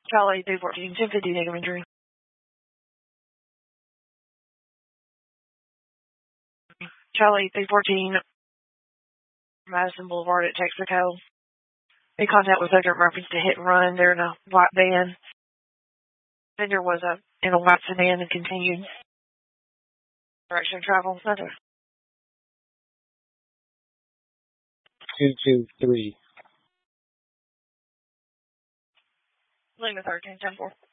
Charlie 314, 1050 negative injury. Charlie 314, Madison Boulevard at Texaco. In contact with Frederick reference to hit and run. They're in a white van. Fender was in a white sedan and continued direction of travel. 223. Lima 13, 10-4.